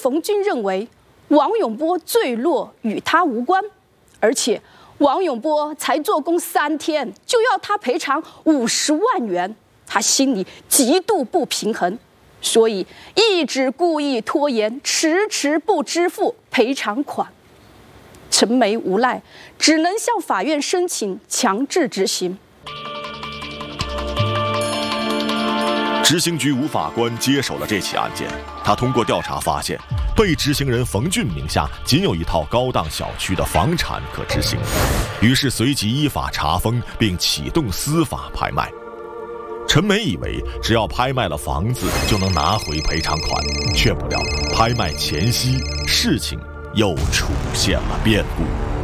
冯俊认为王永波坠落与他无关，而且王永波才做工3天就要他赔偿50万元，他心里极度不平衡，所以一直故意拖延，迟迟不支付赔偿款。陈梅无奈，只能向法院申请强制执行。 执行局吴法官接手了这起案件，他通过调查发现，被执行人冯俊名下仅有一套高档小区的房产可执行，于是随即依法查封并启动司法拍卖。陈梅以为只要拍卖了房子就能拿回赔偿款，却不料拍卖前夕事情又出现了变故。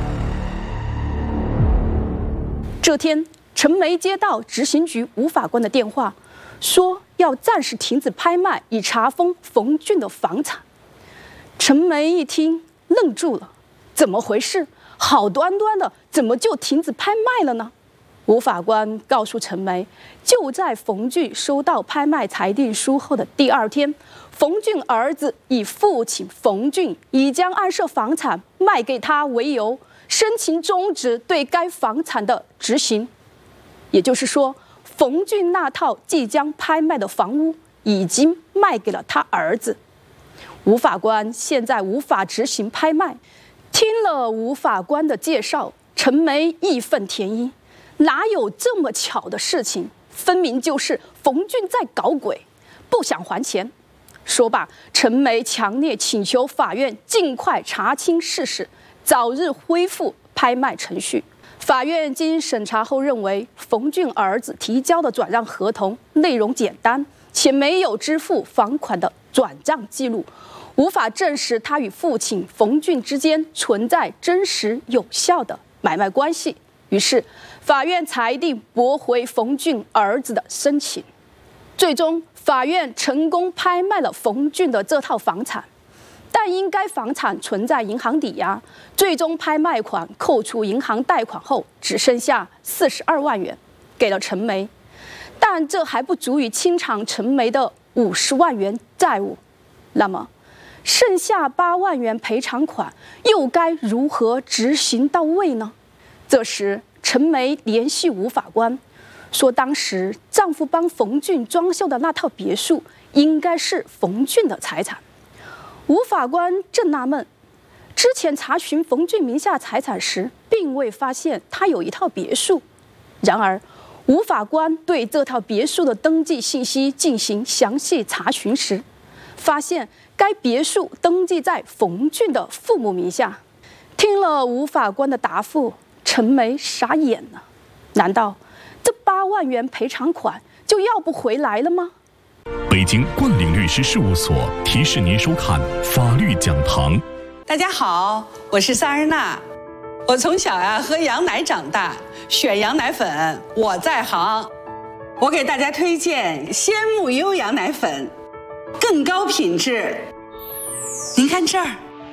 这天，陈梅接到执行局吴法官的电话，说要暂时停止拍卖，以查封冯俊的房产。陈梅一听愣住了，怎么回事？好端端的，怎么就停止拍卖了呢？吴法官告诉陈梅，就在冯俊收到拍卖裁定书后的第2天，冯俊儿子以父亲冯俊已将案涉房产卖给他为由，申请终止对该房产的执行。也就是说，冯俊那套即将拍卖的房屋已经卖给了他儿子。吴法官现在无法执行拍卖。听了吴法官的介绍，陈梅义愤填膺，哪有这么巧的事情？分明就是冯俊在搞鬼，不想还钱。说罢，陈梅强烈请求法院尽快查清事实，早日恢复拍卖程序。法院经审查后认为，冯俊儿子提交的转让合同内容简单，且没有支付房款的转账记录，无法证实他与父亲冯俊之间存在真实有效的买卖关系。于是，法院裁定驳回冯俊儿子的申请。最终，法院成功拍卖了冯俊的这套房产，但因该房产存在银行抵押，最终拍卖款扣除银行贷款后，只剩下42万元，给了陈梅。但这还不足以清偿陈梅的50万元债务。那么，剩下8万元赔偿款又该如何执行到位呢？这时，陈梅联系吴法官，说当时丈夫帮冯俊装修的那套别墅应该是冯俊的财产。吴法官正纳闷，之前查询冯俊名下财产时，并未发现他有一套别墅。然而，吴法官对这套别墅的登记信息进行详细查询时，发现该别墅登记在冯俊的父母名下。听了吴法官的答复，陈梅傻眼了。难道这8万元赔偿款就要不回来了吗？ 北京冠岭律师事务所提示您收看法律讲堂。 大家好，我是萨尔娜。我从小喝羊奶长大，选羊奶粉我在行。我给大家推荐鲜木优羊奶粉，更高品质。您看这儿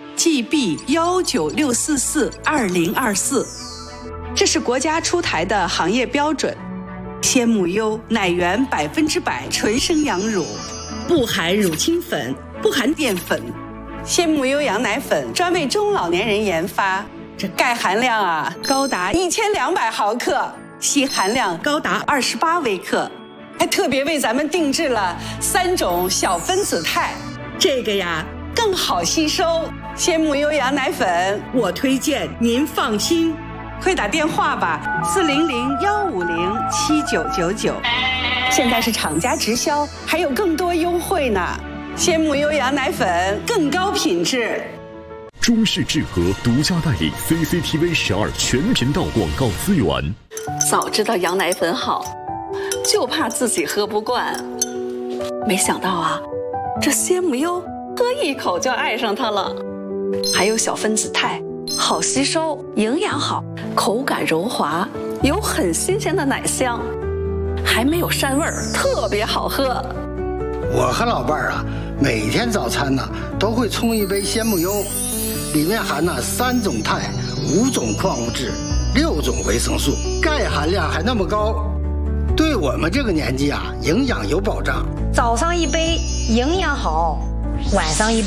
，GB196442024，这是国家出台的行业标准。鲜木优奶源100%纯生羊乳，不含乳清粉，不含淀粉。鲜木优羊奶粉专为中老年人研发，这钙含量高达1200毫克，硒含量高达28微克，还特别为咱们定制了3种小分子肽，这个更好吸收。鲜木优羊奶粉，我推荐您放心。快打电话吧，400-150-7999。现在是厂家直销，还有更多优惠呢。鲜木优羊奶粉更高品质。 中式制和独家代理 CCTV 12全频道广告资源。 早知道羊奶粉好，就怕自己喝不惯。没想到这鲜木优喝一口就爱上它了。还有小分子肽，好吸收，营养好，口感柔滑，有很新鲜的奶香，还没有膻味儿，特别好喝。 我和老伴儿每天早餐都会冲一杯鲜木优，里面含3种肽、5种矿物质、6种维生素，钙含量还那么高，对我们这个年纪营养有保障。 早上一杯营养好，晚上一杯